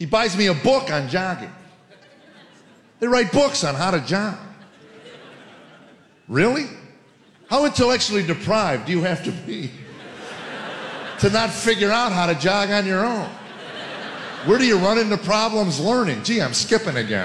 He buys me a book on jogging. They write books on how to jog. Really? How intellectually deprived do you have to be to not figure out how to jog on your own? Where do you run into problems learning? Gee, I'm skipping again.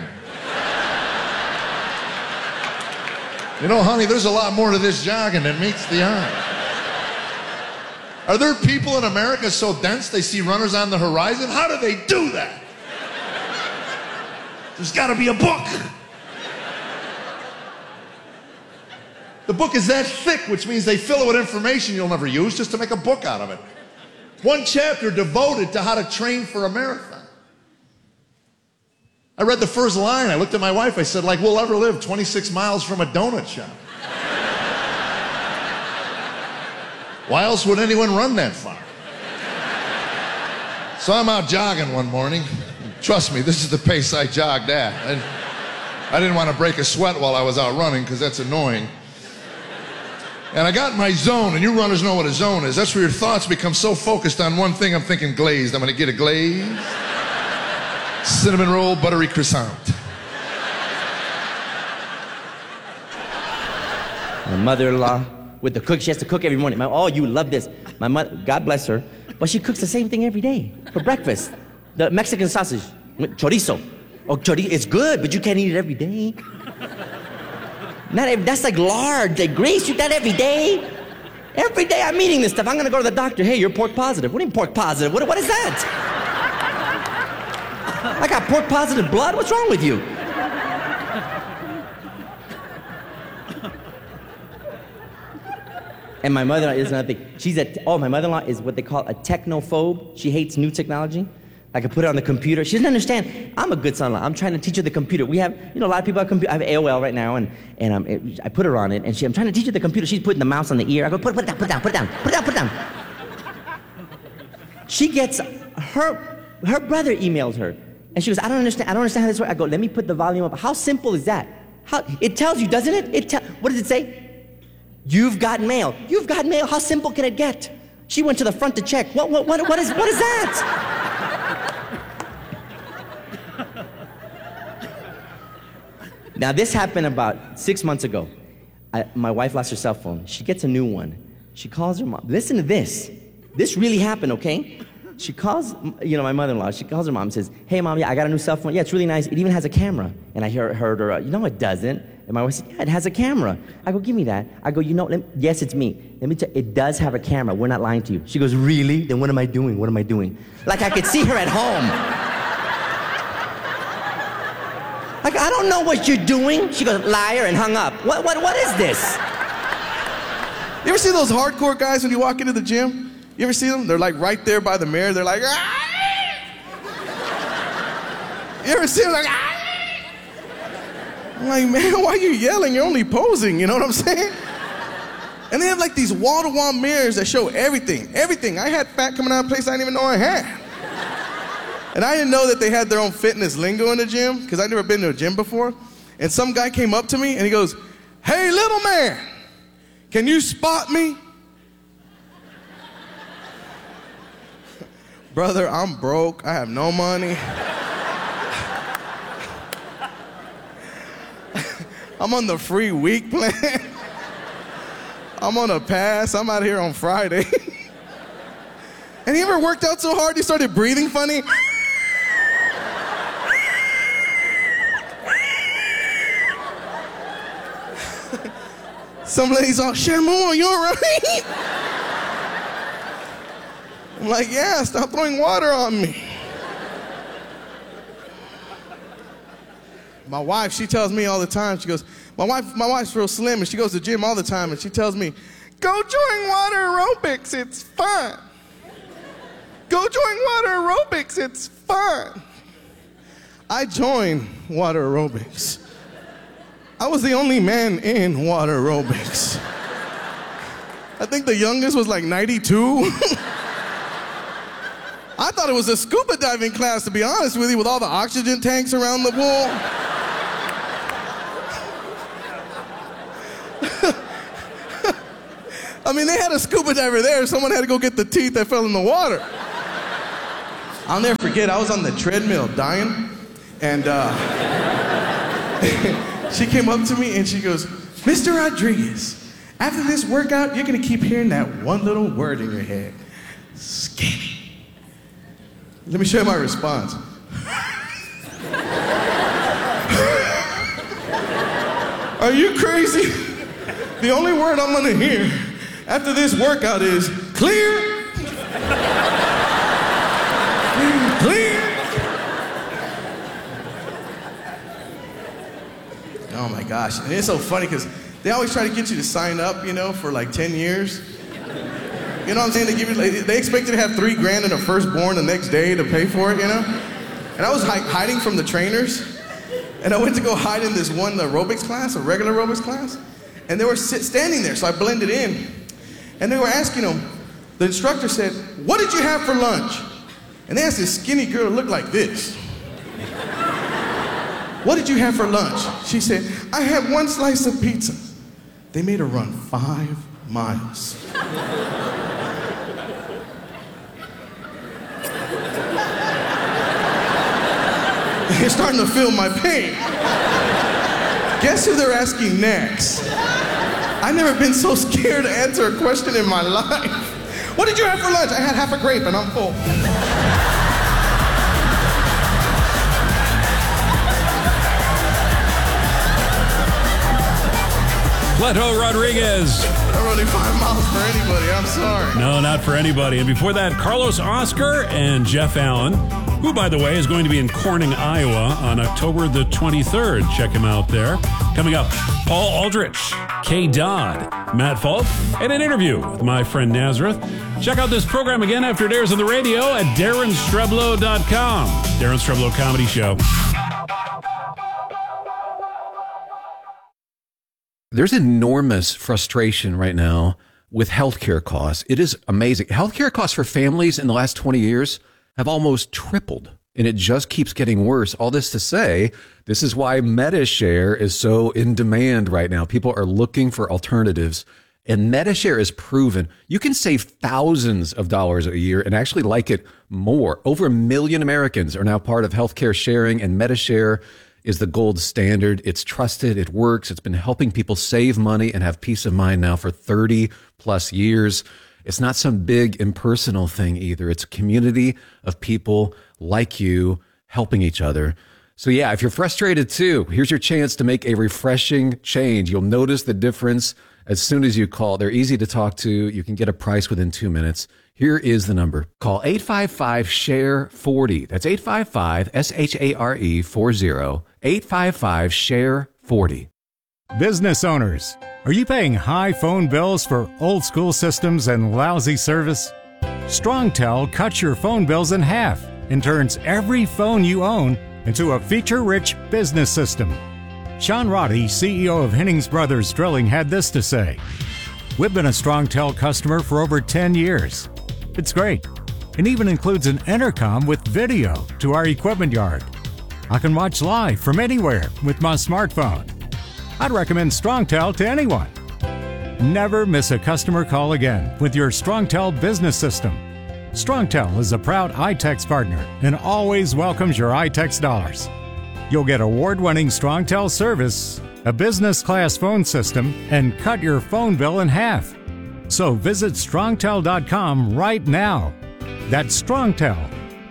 You know, honey, there's a lot more to this jogging than meets the eye. Are there people in America so dense they see runners on the horizon? How do they do that? There's got to be a book. The book is that thick, which means they fill it with information you'll never use just to make a book out of it. One chapter devoted to how to train for a marathon. I read the first line. I looked at my wife. I said, like we'll ever live 26 miles from a donut shop. Why else would anyone run that far? So I'm out jogging one morning. Trust me, this is the pace I jogged at. I didn't want to break a sweat while I was out running because that's annoying. And I got in my zone, and you runners know what a zone is. That's where your thoughts become so focused on one thing. I'm thinking glazed. I'm going to get a glazed cinnamon roll buttery croissant. My mother-in-law with the cook, she has to cook every morning. Oh, you love this. My mother, God bless her, but she cooks the same thing every day for breakfast. The Mexican sausage, chorizo. Oh, chorizo, it's good, but you can't eat it every day. That's like lard, like grease, you eat that every day? Every day I'm eating this stuff. I'm gonna go to the doctor. Hey, you're pork positive. What do you mean pork positive? What is that? I got pork positive blood? What's wrong with you? And my mother-in-law is another thing. My mother-in-law is what they call a technophobe. She hates new technology. I could put it on the computer. She doesn't understand. I'm a good son-in-law. I'm trying to teach her the computer. We have, a lot of people have computer. I have AOL right now, and I put her on it, and I'm trying to teach her the computer. She's putting the mouse on the ear. I go, put it down. She gets, her brother emailed her, and she goes, I don't understand how this works. I go, let me put the volume up. How simple is that? It tells you, doesn't it? What does it say? You've got mail. You've got mail. How simple can it get? She went to the front to check. What is that? Now, this happened about 6 months ago. My wife lost her cell phone. She gets a new one. She calls her mom. Listen to this. This really happened, okay? She calls, my mother-in-law. She calls her mom and says, hey, Mom, yeah, I got a new cell phone. Yeah, it's really nice. It even has a camera. And I heard her, no, it doesn't. And my wife said, yeah, it has a camera. I go, give me that. I go, yes, it's me. Let me tell you, it does have a camera. We're not lying to you. She goes, really? Then what am I doing? What am I doing? Like I could see her at home. Like, I don't know what you're doing. She goes, liar, and hung up. What is this? You ever see those hardcore guys when you walk into the gym? You ever see them? They're like right there by the mirror. They're like, ah! You ever see them like, ah! I'm like, man, why are you yelling? You're only posing, you know what I'm saying? And they have like these wall-to-wall mirrors that show everything. Everything. I had fat coming out of a place I didn't even know I had. And I didn't know that they had their own fitness lingo in the gym, because I'd never been to a gym before. And some guy came up to me and he goes, hey, little man, can you spot me? Brother, I'm broke. I have no money. I'm on the free week plan. I'm on a pass. I'm out here on Friday. And he ever worked out so hard he started breathing funny? Some lady's all, Shamu, you all right? I'm like, yeah, stop throwing water on me. My wife, she tells me all the time, she goes, my wife's real slim, and she goes to the gym all the time, and she tells me, go join water aerobics, it's fun. Go join water aerobics, it's fun. I joined water aerobics. I was the only man in water aerobics. I think the youngest was like 92. I thought it was a scuba diving class, to be honest with you, with all the oxygen tanks around the pool. I mean, they had a scuba diver there. Someone had to go get the teeth that fell in the water. I'll never forget, I was on the treadmill dying, and she came up to me and she goes, Mr. Rodriguez, after this workout, you're gonna keep hearing that one little word in your head, skinny. Let me show you my response. Are you crazy? The only word I'm gonna hear after this workout is clear. Clear. Oh my gosh, and it's so funny because they always try to get you to sign up, you know, for like 10 years. You know what I'm saying? They expect you to have $3,000 and a firstborn the next day to pay for it, you know? And I was hiding from the trainers, and I went to go hide in this one aerobics class, a regular aerobics class, and they were standing there, so I blended in. And they were asking them, the instructor said, what did you have for lunch? And they asked this skinny girl to look like this. What did you have for lunch? She said, I had one slice of pizza. They made her run 5 miles. You're starting to feel my pain. Guess who they're asking next? I've never been so scared to answer a question in my life. What did you have for lunch? I had half a grape and I'm full. Cleto Rodriguez. I'm running 5 miles for anybody, I'm sorry. No, not for anybody. And before that, Carlos Oscar and Jeff Allen, who, by the way, is going to be in Corning, Iowa on October the 23rd. Check him out there. Coming up, Paul Aldrich, Kay Dodd, Matt Falk, and an interview with my friend Nazareth. Check out this program again after it airs on the radio at DarrenStreblow.com. Darren Streblow Comedy Show. There's enormous frustration right now with healthcare costs. It is amazing. Healthcare costs for families in the last 20 years have almost tripled, and it just keeps getting worse. All this to say, this is why MediShare is so in demand right now. People are looking for alternatives, and MediShare is proven. You can save thousands of dollars a year and actually like it more. Over 1 million Americans are now part of healthcare sharing, and MediShare is the gold standard. It's trusted. It works. It's been helping people save money and have peace of mind now for 30 plus years. It's not some big impersonal thing either. It's a community of people like you helping each other. So yeah, if you're frustrated too, here's your chance to make a refreshing change. You'll notice the difference as soon as you call. They're easy to talk to. You can get a price within 2 minutes. Here is the number. Call 855-SHARE-40. That's 855-SHARE-40. 855-SHARE-40. Business owners, are you paying high phone bills for old school systems and lousy service? StrongTel cuts your phone bills in half and turns every phone you own into a feature-rich business system. Sean Roddy, CEO of Hennings Brothers Drilling, had this to say. We've been a StrongTel customer for over 10 years. It's great. It even includes an intercom with video to our equipment yard. I can watch live from anywhere with my smartphone. I'd recommend StrongTel to anyone. Never miss a customer call again with your StrongTel business system. StrongTel is a proud iTex partner and always welcomes your iTex dollars. You'll get award-winning StrongTel service, a business-class phone system, and cut your phone bill in half. So visit StrongTel.com right now. That's StrongTel,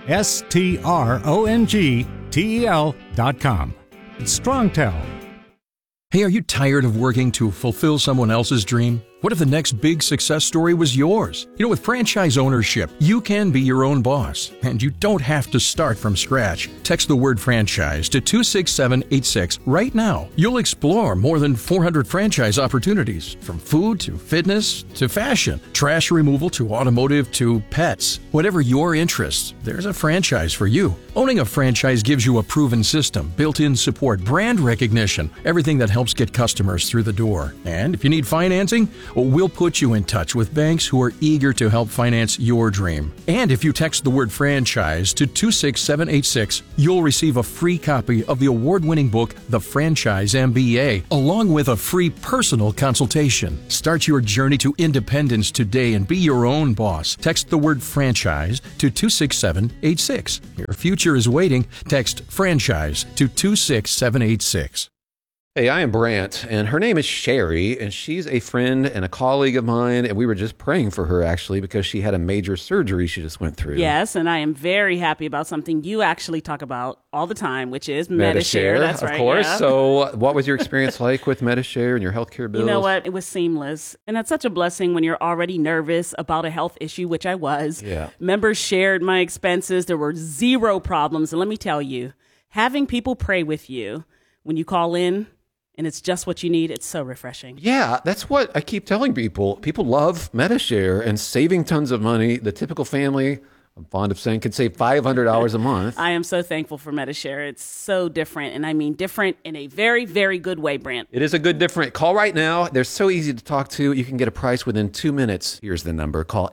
StrongTel.com. It's StrongTel. Hey, are you tired of working to fulfill someone else's dream? What if the next big success story was yours? You know, with franchise ownership, you can be your own boss, and you don't have to start from scratch. Text the word franchise to 26786 right now. You'll explore more than 400 franchise opportunities, from food to fitness to fashion, trash removal to automotive to pets. Whatever your interests, there's a franchise for you. Owning a franchise gives you a proven system, built-in support, brand recognition, everything that helps get customers through the door. And if you need financing, Well, we'll put you in touch with banks who are eager to help finance your dream. And if you text the word franchise to 26786, you'll receive a free copy of the award-winning book, The Franchise MBA, along with a free personal consultation. Start your journey to independence today and be your own boss. Text the word franchise to 26786. Your future is waiting. Text franchise to 26786. Hey, I am Brant, and her name is Sherry, and she's a friend and a colleague of mine, and we were just praying for her, actually, because she had a major surgery she just went through. Yes, and I am very happy about something you actually talk about all the time, which is Medi-Share. That's right, of course. Yeah. So what was your experience like with Medi-Share and your healthcare bills? You know what? It was seamless. And that's such a blessing when you're already nervous about a health issue, which I was. Yeah. Members shared my expenses. There were zero problems. And let me tell you, having people pray with you when you call in, and it's just what you need, it's so refreshing. Yeah, that's what I keep telling people. People love Medi-Share and saving tons of money. The typical family, I'm fond of saying, could save $500 a month. I am so thankful for Medi-Share. It's so different, and I mean different in a very, very good way, Brant. It is a good different. Call right now. They're so easy to talk to. You can get a price within 2 minutes. Here's the number. Call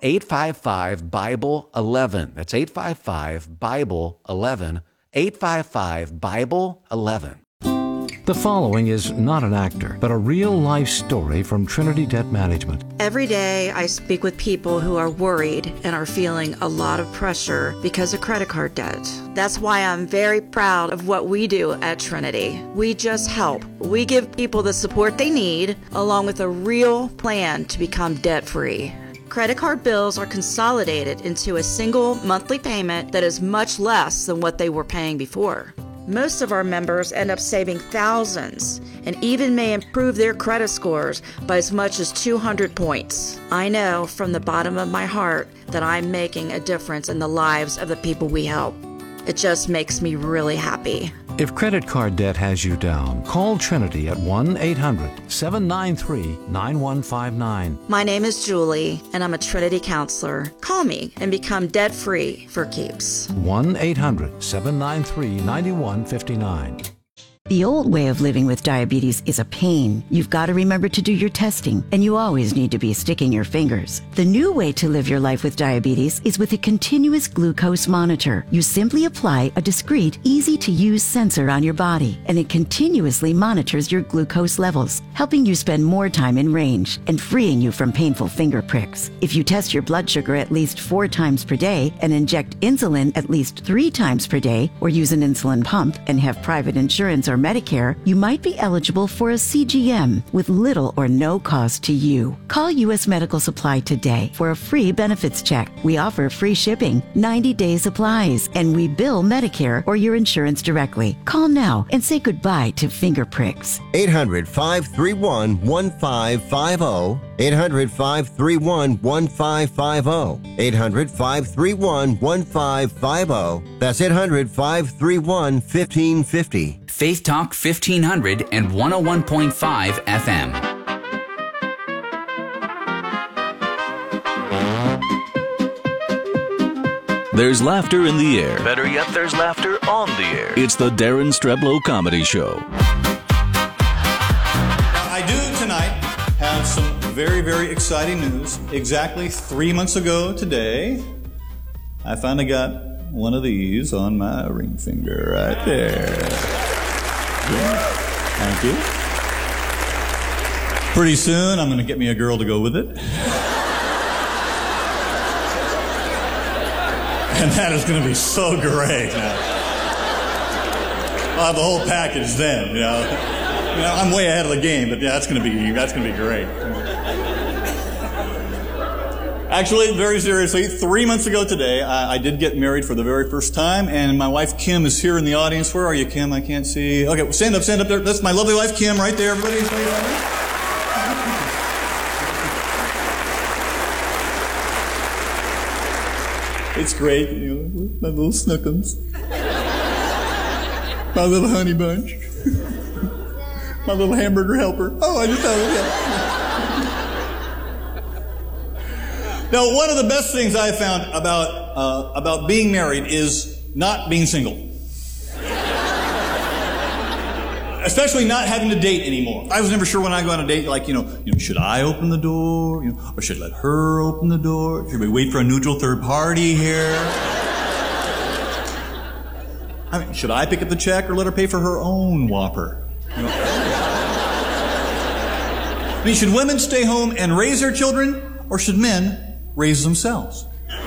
855-BIBLE-11. That's 855-BIBLE-11. 855-BIBLE-11. The following is not an actor, but a real-life story from Trinity Debt Management. Every day I speak with people who are worried and are feeling a lot of pressure because of credit card debt. That's why I'm very proud of what we do at Trinity. We just help. We give people the support they need, along with a real plan to become debt-free. Credit card bills are consolidated into a single monthly payment that is much less than what they were paying before. Most of our members end up saving thousands and even may improve their credit scores by as much as 200 points. I know from the bottom of my heart that I'm making a difference in the lives of the people we help. It just makes me really happy. If credit card debt has you down, call Trinity at 1-800-793-9159. My name is Julie, and I'm a Trinity counselor. Call me and become debt-free for keeps. 1-800-793-9159. The old way of living with diabetes is a pain. You've got to remember to do your testing, and you always need to be sticking your fingers. The new way to live your life with diabetes is with a continuous glucose monitor. You simply apply a discreet, easy-to-use sensor on your body, and it continuously monitors your glucose levels, helping you spend more time in range and freeing you from painful finger pricks. If you test your blood sugar at least 4 times per day and inject insulin at least 3 times per day, or use an insulin pump and have private insurance or Medicare, you might be eligible for a CGM with little or no cost to you. Call U.S. Medical Supply today for a free benefits check. We offer free shipping, 90-day supplies, and we bill Medicare or your insurance directly. Call now and say goodbye to finger pricks. 800-531-1550. 800-531-1550. 800-531-1550. That's 800-531-1550. Faith Talk 1500 and 101.5 FM. There's laughter in the air. Better yet, there's laughter on the air. It's the Darren Streblow Comedy Show. I do tonight have some very, very exciting news. Exactly 3 months ago today, I finally got one of these on my ring finger right there. Thank you. Pretty soon, I'm going to get me a girl to go with it. And that is going to be so great. I'll have the whole package then, you know. I'm way ahead of the game, but yeah, that's going to be great. Actually, very seriously, 3 months ago today, I did get married for the very first time, and my wife Kim is here in the audience. Where are you, Kim? I can't see. Okay, well, stand up there. That's my lovely wife Kim right there, everybody. It's great, you know, my little snookums. My little honey bunch. My little hamburger helper. Oh, I just thought of that. Now, one of the best things I found about being married is not being single. Especially not having to date anymore. I was never sure when I go on a date, like, should I open the door? Or should I let her open the door? Should we wait for a neutral third party here? I mean, should I pick up the check or let her pay for her own Whopper? I mean, should women stay home and raise their children, or should men raise themselves?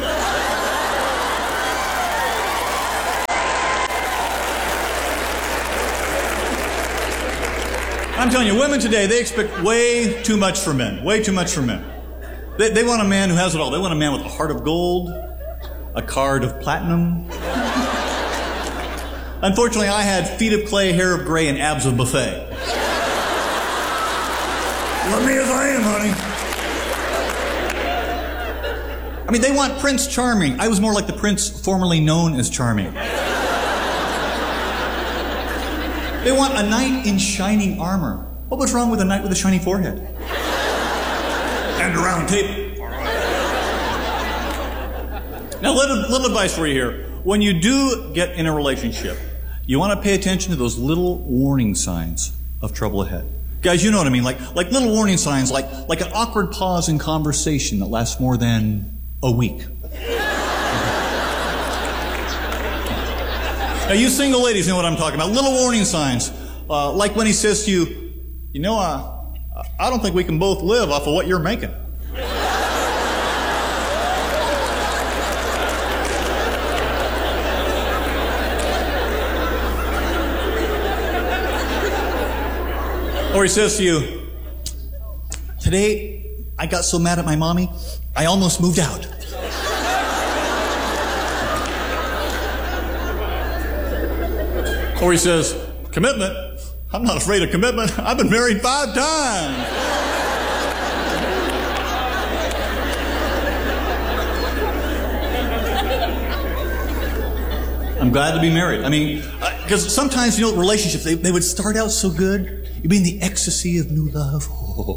I'm telling you, women today, they expect way too much from men. Way too much from men. They want a man who has it all. They want a man with a heart of gold, a card of platinum. Unfortunately, I had feet of clay, hair of gray, and abs of buffet. Love me as I am, honey. I mean, they want Prince Charming. I was more like the prince formerly known as Charming. They want a knight in shining armor. What was wrong with a knight with a shiny forehead? And a round table. Now, little advice for you here. When you do get in a relationship, you want to pay attention to those little warning signs of trouble ahead. Guys, you know what I mean? Like little warning signs, like an awkward pause in conversation that lasts more than a week. Now, you single ladies know what I'm talking about. Little warning signs. Like when he says to you, I don't think we can both live off of what you're making. Or he says to you, today I got so mad at my mommy, I almost moved out. Or he says, commitment? I'm not afraid of commitment. I've been married 5 times. I'm glad to be married. I mean, because sometimes, relationships, they would start out so good. You'd be in the ecstasy of new love.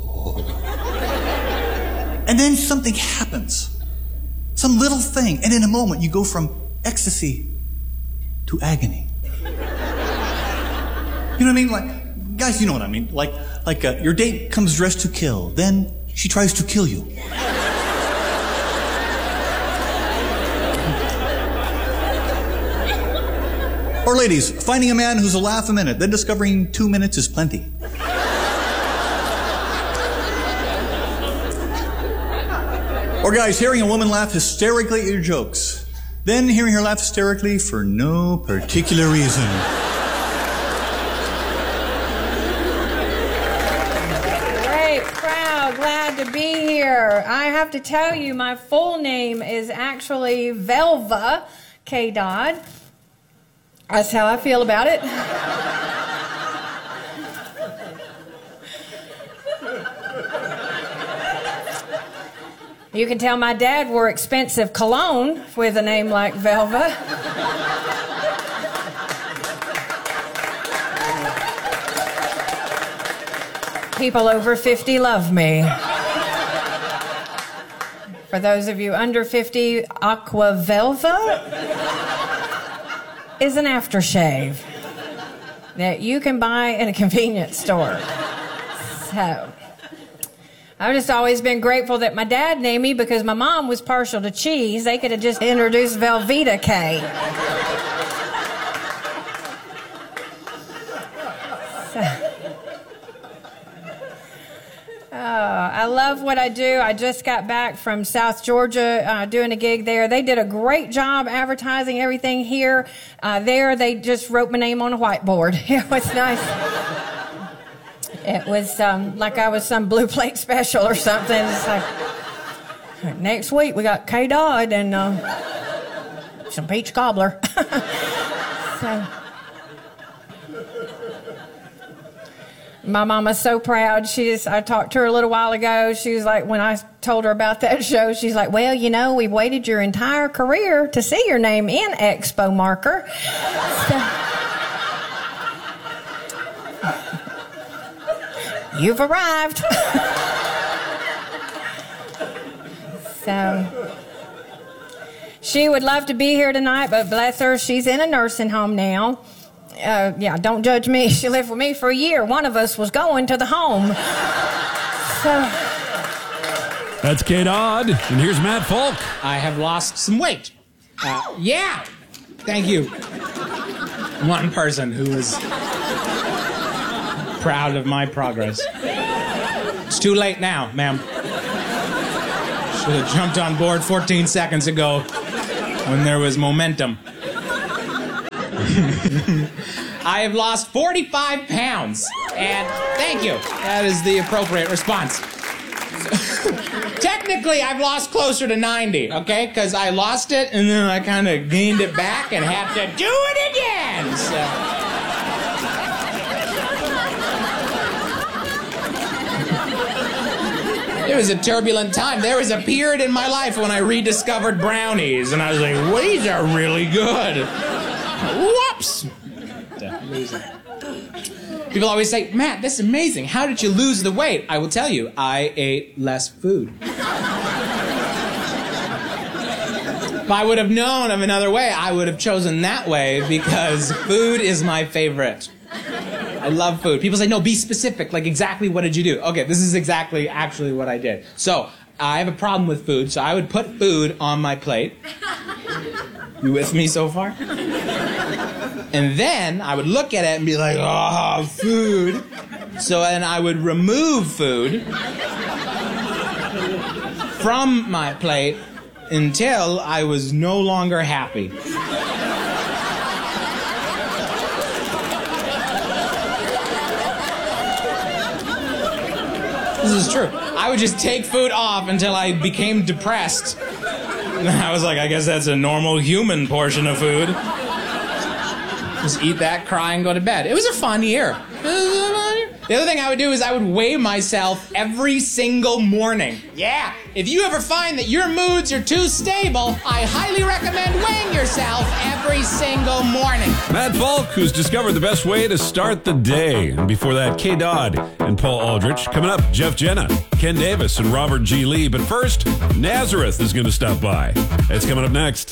And then something happens. Some little thing. And in a moment, you go from ecstasy to agony. You know what I mean? Like, guys, you know what I mean. Like your date comes dressed to kill. Then she tries to kill you. Or ladies, finding a man who's a laugh a minute, then discovering 2 minutes is plenty. Or guys, hearing a woman laugh hysterically at your jokes, then hearing her laugh hysterically for no particular reason. Glad to be here. I have to tell you, my full name is actually Velva K. Dodd. That's how I feel about it. You can tell my dad wore expensive cologne with a name like Velva. People over 50 love me. For those of you under 50, Aqua Velva is an aftershave that you can buy in a convenience store. So, I've just always been grateful that my dad named me because my mom was partial to cheese. They could have just introduced Velveeta K. I love what I do. I just got back from South Georgia doing a gig there. They did a great job advertising everything here. There, they just wrote my name on a whiteboard. It was nice. It was like I was some blue plate special or something. It's like, next week we got K. Dodd and some peach cobbler. So... My mama's so proud. I talked to her a little while ago. She was like, when I told her about that show, she's like, well, we waited your entire career to see your name in Expo Marker. So, you've arrived. So, she would love to be here tonight, but bless her, she's in a nursing home now. Yeah, don't judge me. She lived with me for a year. One of us was going to the home. So... That's Kate Odd, and here's Matt Falk. I have lost some weight. Yeah, thank you. One person who was proud of my progress. It's too late now, ma'am. Should have jumped on board 14 seconds ago when there was momentum. I have lost 45 pounds, and thank you. That is the appropriate response. Technically, I've lost closer to 90, okay? Because I lost it, and then I kind of gained it back and have to do it again. So. It was a turbulent time. There was a period in my life when I rediscovered brownies, and I was like, well, these are really good. Whoops. Losing. People always say, Matt, this is amazing. How did you lose the weight? I will tell you, I ate less food. If I would have known of another way, I would have chosen that way because food is my favorite. I love food. People say, no, be specific. Like, exactly what did you do? Okay, this is exactly actually what I did. So, I have a problem with food, so I would put food on my plate. You with me so far? And then I would look at it and be like, oh, food. So then I would remove food from my plate until I was no longer happy. This is true. I would just take food off until I became depressed. And I was like, I guess that's a normal human portion of food. Just eat that, cry, and go to bed. It was a fun year. The other thing I would do is I would weigh myself every single morning. Yeah, if you ever find that your moods are too stable, I highly recommend weighing yourself every single morning. Matt Falk, who's discovered the best way to start the day. And before that, Kay Dodd and Paul Aldrich. Coming up, Jeff Jenna, Ken Davis, and Robert G. Lee. But first, Nazareth is going to stop by. It's coming up next.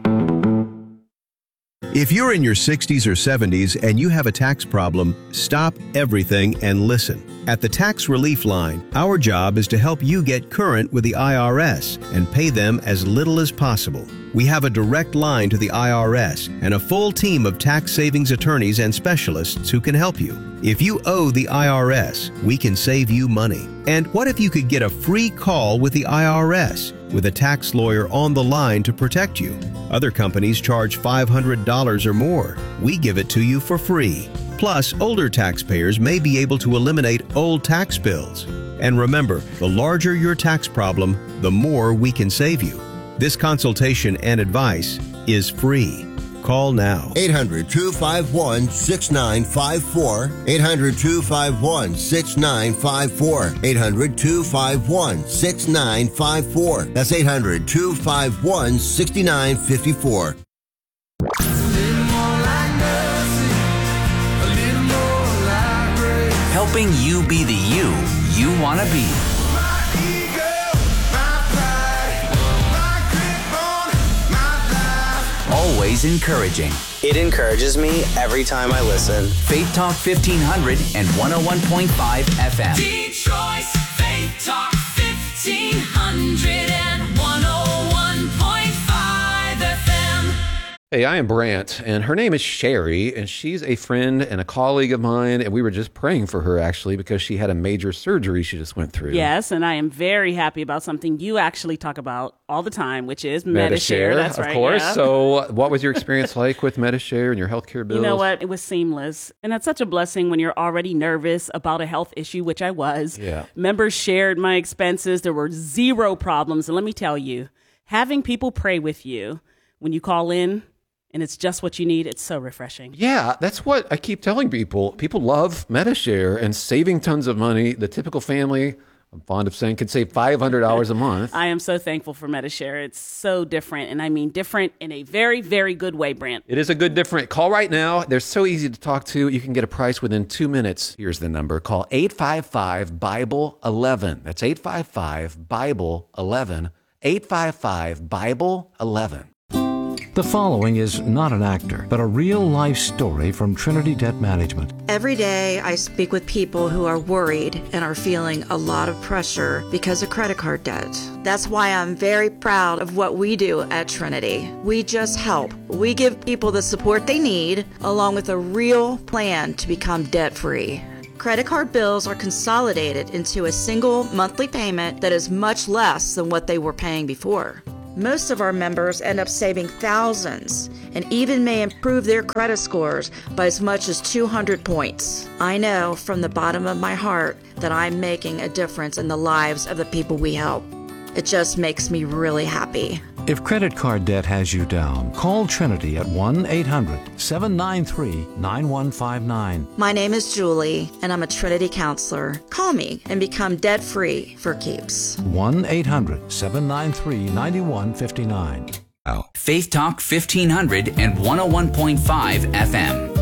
If you're in your 60s or 70s and you have a tax problem, stop everything and listen. At the Tax Relief Line, our job is to help you get current with the IRS and pay them as little as possible. We have a direct line to the IRS and a full team of tax savings attorneys and specialists who can help you. If you owe the IRS, we can save you money. And what if you could get a free call with the IRS with a tax lawyer on the line to protect you? Other companies charge $500 or more. We give it to you for free. Plus, older taxpayers may be able to eliminate old tax bills. And remember, the larger your tax problem, the more we can save you. This consultation and advice is free. Call now. 800-251-6954. 800-251-6954. 800-251-6954. That's 800-251-6954. Helping you be the you want to be. Always encouraging. It encourages me every time I listen. Faith Talk 1500 and 101.5 FM. Detroit's Faith Talk 1500 and 101.5 FM. Hey, I am Brant, and her name is Sherry, and she's a friend and a colleague of mine, and we were just praying for her, actually, because she had a major surgery she just went through. Yes, and I am very happy about something you actually talk about all the time, which is Medi-Share. That's right, of course. yeah. So what was your experience like with Medi-Share and your healthcare bills? You know what? It was seamless. And that's such a blessing when you're already nervous about a health issue, which I was. Yeah. Members shared my expenses. There were zero problems. And let me tell you, having people pray with you when you call in, and it's just what you need, it's so refreshing. Yeah, that's what I keep telling people. People love Medi-Share and saving tons of money. The typical family, I'm fond of saying, could save $500 a month. I am so thankful for Medi-Share. It's so different, and I mean different in a very, very good way, Brant. It is a good different. Call right now. They're so easy to talk to. You can get a price within 2 minutes. Here's the number. Call 855-BIBLE-11. That's 855-BIBLE-11. 855-BIBLE-11. The following is not an actor, but a real-life story from Trinity Debt Management. Every day I speak with people who are worried and are feeling a lot of pressure because of credit card debt. That's why I'm very proud of what we do at Trinity. We just help. We give people the support they need, along with a real plan to become debt-free. Credit card bills are consolidated into a single monthly payment that is much less than what they were paying before. Most of our members end up saving thousands and even may improve their credit scores by as much as 200 points. I know from the bottom of my heart that I'm making a difference in the lives of the people we help. It just makes me really happy. If credit card debt has you down, call Trinity at 1-800-793-9159. My name is Julie, and I'm a Trinity counselor. Call me and become debt-free for keeps. 1-800-793-9159. Faith Talk 1500 and 101.5 FM.